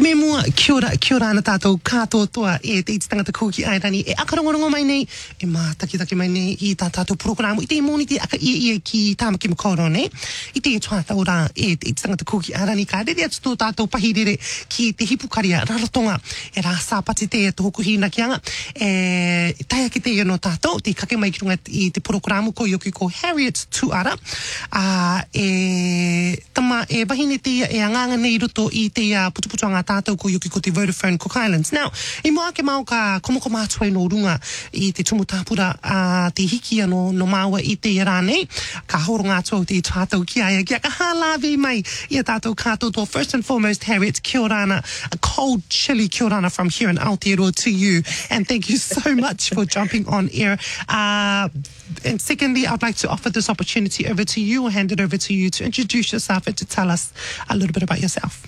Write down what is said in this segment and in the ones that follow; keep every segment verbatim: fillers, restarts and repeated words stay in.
me mua, kia ora, kia ora ana tātou kātoa toa e te iti tangata kōki airani e akarongorongo mai nei e mā takitaki mai nei i tā tātou programu i te mōni te aka ia ia ki tāmaki makoro ne i te tuatau rā e te iti tangata kōki airani ka rere atu tō tātou pahirere ki te hipukaria rarotonga e rā sāpati te e tohoku hina ki anga e tai ake te ia no tātou te kake mai ki runga i te programu ko yoki ko Harriet Tuara a e tama e wahine te ia e anganga nei roto i te uh, putuputuanga tātou ko yuki ko te Vodafone Cook Islands. Now, i mua ke mau ka komoko mātua no runga i te tumu tāpura a uh, te hiki ano no māua i te rā nei. Ka horonga atua o te tātou ki aia kia ka hālawe mai i a tātou kātoto. First and foremost, Harriet, kia ora ana, a cold, chilly kia ora ana from here in Aotearoa to you. And thank you so much for jumping on air. Uh, and secondly, I'd like to offer this opportunity over to you or hand it over to you to introduce yourself and to tell us a little bit about yourself.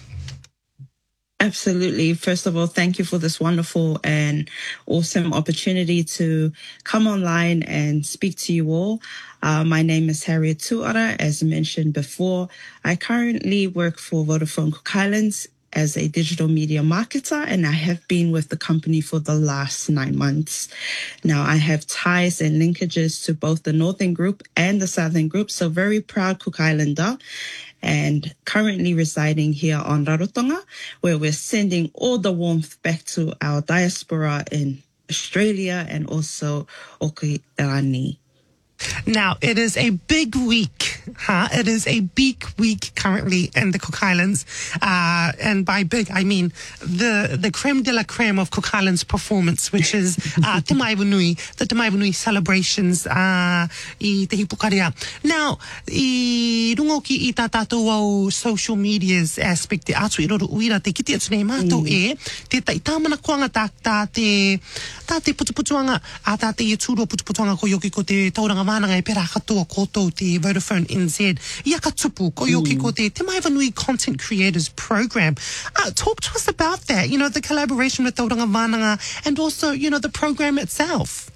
Absolutely. First of all, thank you for this wonderful and awesome opportunity to come online and speak to you all. Uh, my name is Harriet Tuara, as mentioned before. I currently work for Vodafone Cook Islands as a digital media marketer, and I have been with the company for the last nine months. Now, I have ties and linkages to both the Northern Group and the Southern Group, so very proud Cook Islander, and currently residing here on Rarotonga, where we're sending all the warmth back to our diaspora in Australia and also Okeani. Now, it is a big week, huh? It is a big week currently in the Cook Islands. Uh, and by big, I mean the, the creme de la creme of Cook Islands performance, which is uh, Te Maiwanui, the Te Maiwanui celebrations uh, i Te Hipukaria. Now, i rungo ki i tā tātou au social medias aspect, te atu i roro uira, te kiti atu nei mātou mm. e, te tai tāmana kuanga tā, tā te, tā te putuputuanga, a tā te i tūro putuputuanga ko yoki ko te tauranga wānanga e pera katoa koutou te Vodafone N Z. Ia ka tupu, ko yoki ko te Te Maiwanui Content Creators Program. Uh, talk to us about that, you know, the collaboration with Tauranga Wānanga and also, you know, the program itself.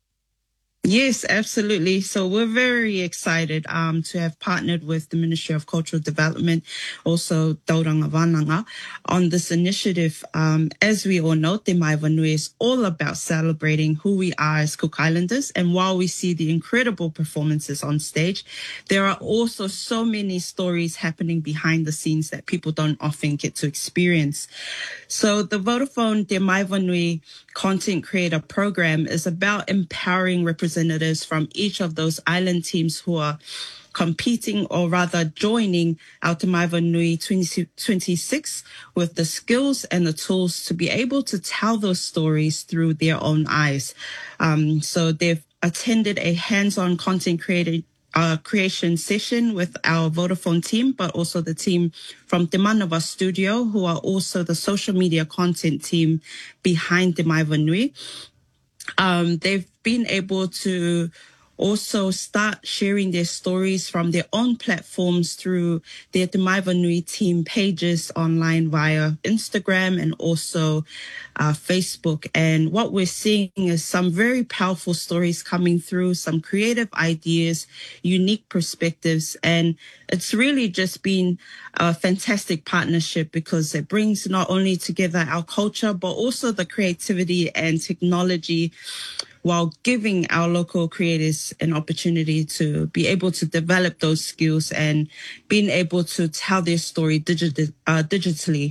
Yes, absolutely. So we're very excited um, to have partnered with the Ministry of Cultural Development, also Tauranga Wānanga, on this initiative. Um, as we all know, Te Maiwanui is all about celebrating who we are as Cook Islanders. And while we see the incredible performances on stage, there are also so many stories happening behind the scenes that people don't often get to experience. So the Vodafone Te Maiwanui Content Creator Program is about empowering representatives from each of those island teams who are competing or rather joining our Te Maiwanui twenty twenty-six with the skills and the tools to be able to tell those stories through their own eyes. Um, so they've attended a hands-on content creator Uh, creation session with our Vodafone team, but also the team from Te Manawa Studio, who are also the social media content team behind Te Maiwanui. Um, they've been able to also start sharing their stories from their own platforms through their Te Maiwanui team pages online via Instagram and also uh, Facebook. And what we're seeing is some very powerful stories coming through, some creative ideas, unique perspectives. And it's really just been a fantastic partnership because it brings not only together our culture, but also the creativity and technology, while giving our local creators an opportunity to be able to develop those skills and being able to tell their story digi- uh, digitally.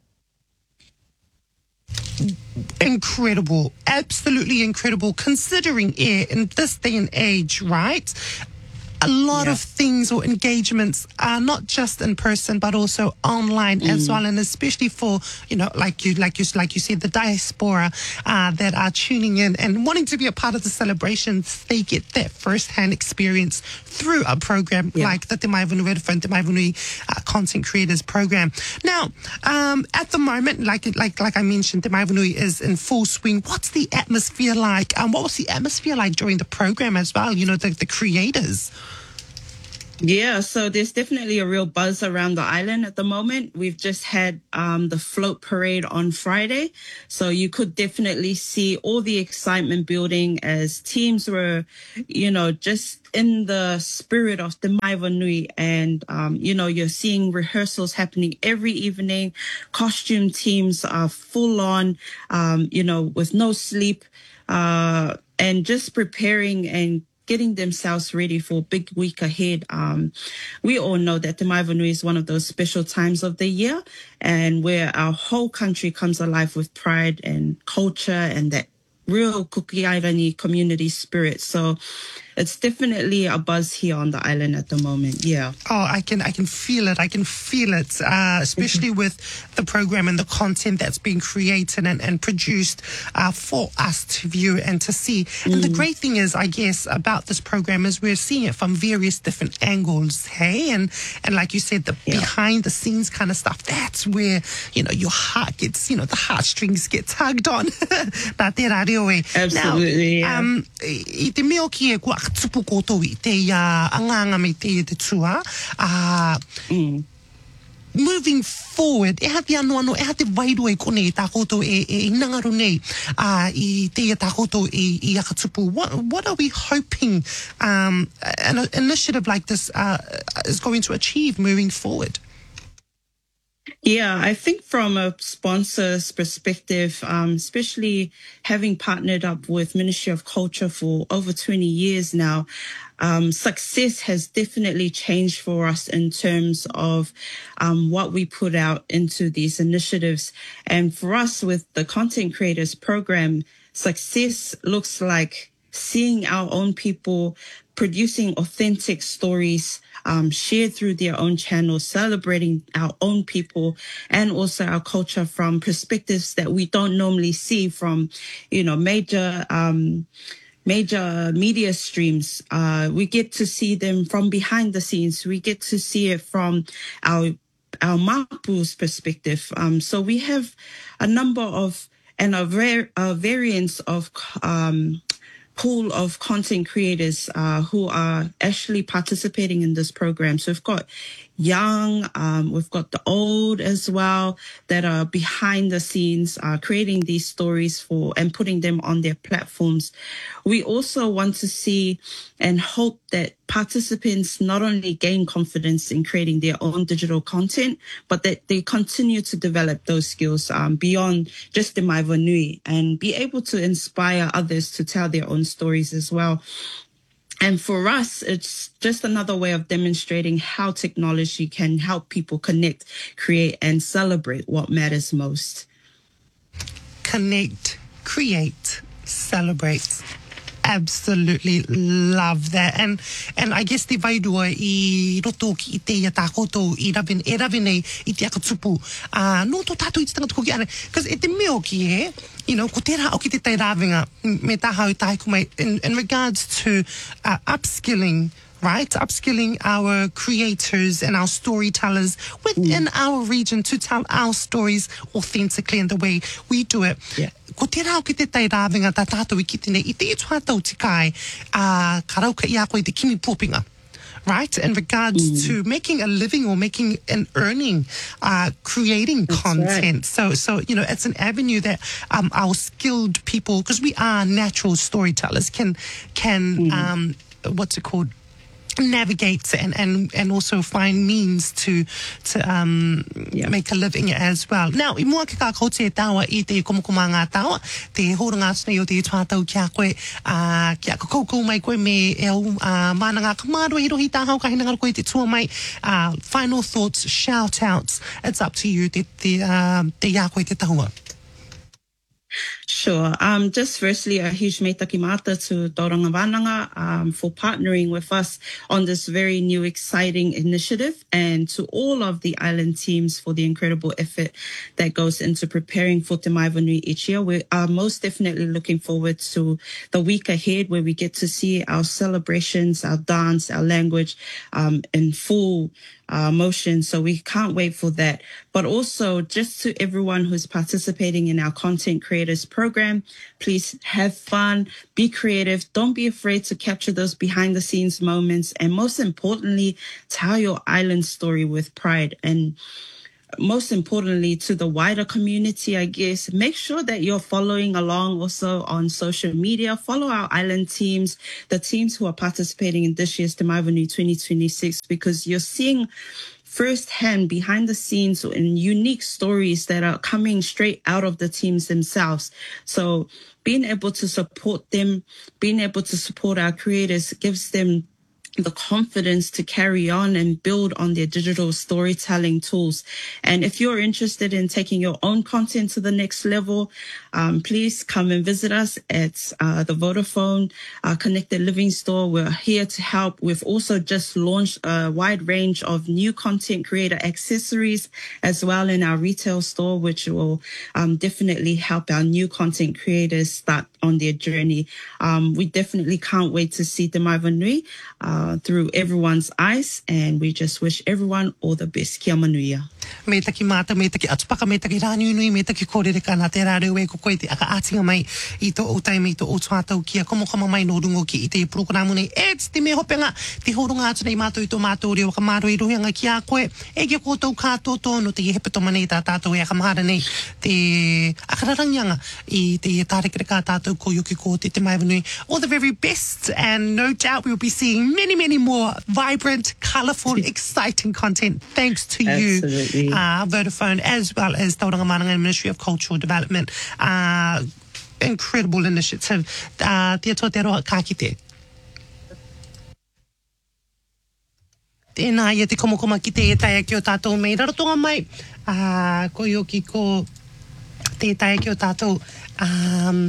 Incredible, absolutely incredible, considering it in this day and age, right? A lot yeah. of things or engagements are not just in person, but also online mm. as well, and especially for, you know, like you, like you, like you said, the diaspora uh, that are tuning in and wanting to be a part of the celebrations. They get that first-hand experience through a program yeah. like the Te Maiwanui Vodafone Te Maiwanui uh, Content Creators Program. Now, um, at the moment, like like like I mentioned, Te Maiwanui is in full swing. What's the atmosphere like? Um, what was the atmosphere like during the program as well? You know, the the creators. Yeah, so there's definitely a real buzz around the island at the moment. We've just had um, the float parade on Friday. So you could definitely see all the excitement building as teams were, you know, just in the spirit of the Maivanui. And, um, you know, you're seeing rehearsals happening every evening. Costume teams are full on, um, you know, with no sleep, uh, and just preparing and getting themselves ready for a big week ahead. Um, we all know that the Maivanui is one of those special times of the year and where our whole country comes alive with pride and culture and that real Kukiairani community spirit. So it's definitely a buzz here on the island at the moment. Yeah. Oh, I can I can feel it. I can feel it, uh, especially with the program and the content that's being created and, and produced uh, for us to view and to see. And the great thing is, I guess, about this program is we're seeing it from various different angles, hey? And and like you said, the Yeah. behind the scenes kind of stuff, that's where, you know, your heart gets, you know, the heartstrings get tugged on. Tā te rā reo e. Absolutely, Now, yeah. um, i te meo ki e kua tupu koutou i te ia anganga me te te tua, uh, moving forward, e ha te ano ano, e ha te wairua i kone i tā koutou e, e nangaru nei uh, i te ia tā koutou i, i akatupu. What, what are we hoping um, an initiative like this uh, is going to achieve moving forward? Yeah, I think from a sponsor's perspective, um, especially having partnered up with Ministry of Culture for over twenty years now, um, success has definitely changed for us in terms of um, what we put out into these initiatives. And for us with the Content Creators Program, success looks like seeing our own people producing authentic stories um, shared through their own channels, celebrating our own people and also our culture from perspectives that we don't normally see from, you know, major um, major media streams. Uh, we get to see them from behind the scenes. We get to see it from our our Mapu's perspective. Um, so we have a number of and a, var- a variance of um, pool of content creators uh, who are actually participating in this program. So we've got young, um, we've got the old as well that are behind the scenes, uh, creating these stories for and putting them on their platforms. We also want to see and hope that participants not only gain confidence in creating their own digital content, but that they continue to develop those skills um, beyond just the Maivanui and be able to inspire others to tell their own stories as well. And for us, it's just another way of demonstrating how technology can help people connect, create, and celebrate what matters most. Connect, create, celebrate. Absolutely love that. And and I guess te wairua i roto ki i te ia tā koutou i rawen, e rawe nei i te akatupu. Uh, no tō tātou i te tangata koki ana. Because e te meo ki e, you know, ko tērā o ki te tai rāwenga me tā hau tai kumai in, in regards to uh, upskilling, right? Upskilling our creators and our storytellers within mm. our region to tell our stories authentically in the way we do it. Yeah. Ko te rao ki te tai rāwenga tā tātou i kite nei, i te etua tau tikai, uh, ka rauka i a koe te kimi pōpinga, right? In regards mm. to making a living or making and earning, uh, creating That's content. Right. So, so, you know, it's an avenue that, um, our skilled people, because we are natural storytellers, can, can, mm. um, what's it called? Navigate and, and, and also find means to to um yeah. make a living as well. Now, I mua ke ka kau te tawa i te komokoma ngā tawa, te horanga atuna i o te tuatau kia koe, uh, kia ka koukou mai koe me e au uh, mana ngā kamarua i rohi tāhau ka hinanga koe te tua mai. Uh, final thoughts, shout outs, it's up to you, te, te, uh, te ia koe te tahua. Sure. Um, just firstly, a huge me takimata to Tauranga Wānanga um, for partnering with us on this very new, exciting initiative, and to all of the island teams for the incredible effort that goes into preparing for Te Maivanui each year. We are most definitely looking forward to the week ahead where we get to see our celebrations, our dance, our language um, in full uh, motion. So we can't wait for that. But also just to everyone who's participating in our content creators program, program. Please have fun, be creative. Don't be afraid to capture those behind the scenes moments. And most importantly, tell your island story with pride. And most importantly, to the wider community, I guess, make sure that you're following along also on social media. Follow our island teams, the teams who are participating in this year's Te Maiwanui twenty twenty-six, because you're seeing firsthand behind the scenes and unique stories that are coming straight out of the teams themselves. So being able to support them, being able to support our creators gives them the confidence to carry on and build on their digital storytelling tools. And if you're interested in taking your own content to the next level, um, please come and visit us at uh, the Vodafone uh, Connected Living Store. We're here to help. We've also just launched a wide range of new content creator accessories as well in our retail store, which will um, definitely help our new content creators start on their journey. Um, we definitely can't wait to see Te Maiwanui uh, through everyone's eyes, and we just wish everyone all the best. Kia manuia. Me taki mata, me taki atupaka, me taki rāniu nui, me taki kōrereka nā te rāreu e ko koe te aka ātinga mai i tō outai me i tō otuātau kia komokama mai no rungo ki i te programu nei. E te me hopenga, te horonga atu nei mātou i tō mātou reo ka māro i rohianga ki a koe. E kia kōtou kātou tōno te hepetoma nei tā tātou e aka mahara nei te akararangianga i te tārekere kā tātou ko yuki ko te Te Maiwanui. All the very best, and no doubt we'll be seeing many, many more vibrant, colourful, exciting content thanks to you. Absolutely. Uh, Vodafone, as well as Tauranga Mananga Ministry of Cultural Development. Uh, incredible initiative. Uh, te atua te roa ka kite. Tēnā ia te komokoma ki te e taia ki o tātou mei. Rarotonga mai, uh, ko yoki ko te taia ki o tātou um,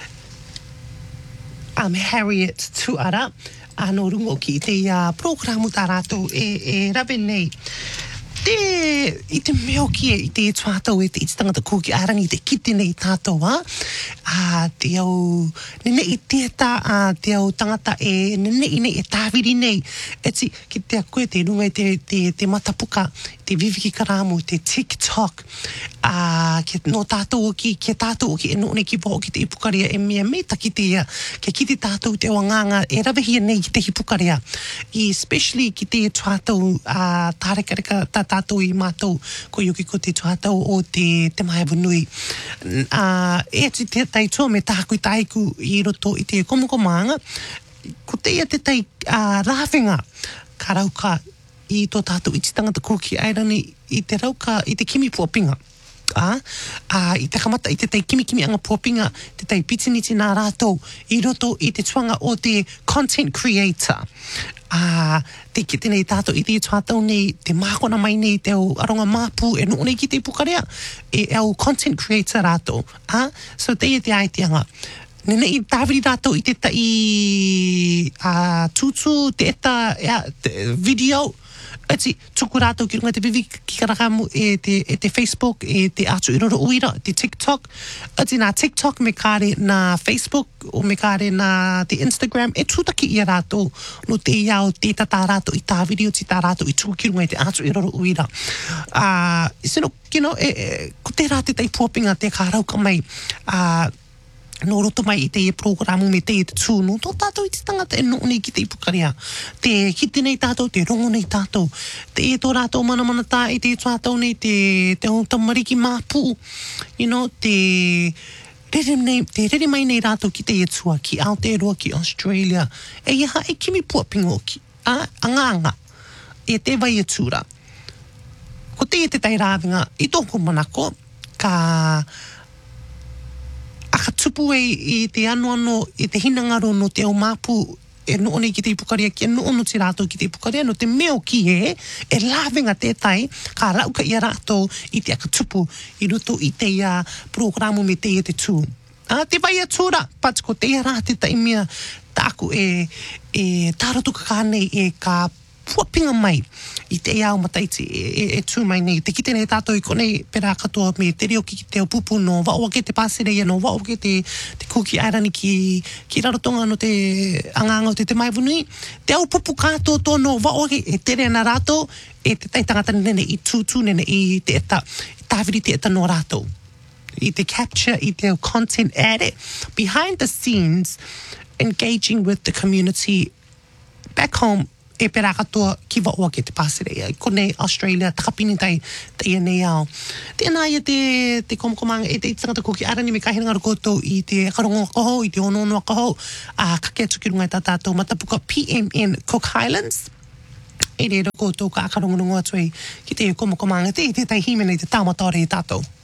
um, Harriet Tuara. Ano rungo ki te uh, programu tā rātou e, e rawe nei. Te, i te meo kia i te tuatau e te iti tangata kūki ārangi te kite nei tātou, ha? Uh, te au, nene i tētā, uh, te au tangata e, nene i nei e tāwiri nei. Eti, ki te a koe te runga i te, te, te matapuka, te viviki karamu, te TikTok, uh, ki no tātou oki, ki tātou oki, e no ne ki po ki te ipukaria, e mea me taki te ia, ki ki te tātou te wanganga, e rawehia nei ki te hipukaria. I especially ki te tuatau, uh, tārekareka tā tātou i mātou, ko yuki ko te tuatau o te Te Maiwanui. Uh, e ati te tai tua me tākui taiku i roto i te komokomanga, ko te ia te tai uh, rāwhenga, ka rauka i tō tātou iti tangata kūki airani i te rauka, i te kimi puapinga. Ah, uh, i te kamata, i te tai kimi kimi anga puapinga, te tai pitiniti nā rātou, i roto i te tuanga o te content creator. Ah, uh, te kite nei tātou i te tuatau nei, te mākona mai nei, te au aronga māpū, e no nei ki te pukarea, e au content creator rātou. Ah, so te i te aitianga. Nene i tāwiri rātou i te tai uh, tūtū, te eta, yeah, te video, ati, tuku rātou ki runga te vivi ki karakamu e te, e te Facebook, e te atu i roro uira, te TikTok. Ati nā TikTok me kāre nā Facebook, o me kāre nā te Instagram, e tūtaki i rātou no te iau, te tata rātou i tā video, ti tā rātou i tuku ki runga i te atu i roro uira. Uh, sino, you know, e, e, ko te rā te tai puapinga te kā rauka mai, uh, no roto mai i te e programu me te e te tūnu, tō tātou i te tangata e no nei ki te ipukaria. Te kite nei tātou, te rongo nei tātou. Te e tō rātou mana mana tā i te tātou nei, te, te tamariki māpū. You know, te rere, nei, te rere mai nei rātou ki te e tua, ki Aotearoa, ki Australia. E iha e kimi puapingo ki. A, anga anga. E te vai e tūra. Ko te e te tai rāwinga, i tōku manako, ka aka tupu e i te ano ano, i te hinangaro no te au māpū, e no nei ki te ipukaria, ki e no ono te rātou ki te ipukaria, no te meo ki e, e lawenga tētai, ka rauka i a rātou i te aka tupu, i roto i te uh, programu me te e te tū. Ah, te vai a tūra, pat ko te rā te taimia, tāku e, e tārotuka kānei e ka puapinga mai i te iau mataiti e, e, e tū mai nei. Te kite nei tātou i konei pera katoa me te reo ki te au pupu no waoake te pāsere ia no waoake te, te kuki airani ki, ki rarotonga no te anganga o te Te Maiwanui. Te au pupu kātou tō no waoake e tere ana rātou e te tai tangata nene i tūtū nene i te eta, i tāwiri te eta no rātou. I te capture, I te content edit, behind the scenes, engaging with the community back home. E pera katoa ki wa ke te pasere ko nei Australia takapini tai te nei ao te ana ia te te komkomanga e te tangata ko ki arani me ka hinga ko to I te karongo ko ho I te ono no ko ho a ka ke tuki runga tata to matapuka P M N Cook Highlands e re ko to ka karongo no atu ki te komkomanga te te tai hime nei te tamatore tato